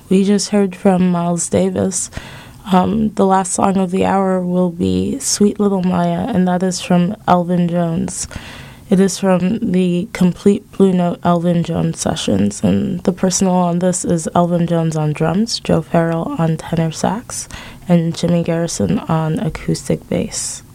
We just heard from Miles Davis. The last song of the hour will be Sweet Little Maya, and that is from Elvin Jones. It is from the Complete Blue Note Elvin Jones sessions, and the personal on this is Elvin Jones on drums, Joe Farrell on tenor sax, and Jimmy Garrison on acoustic bass.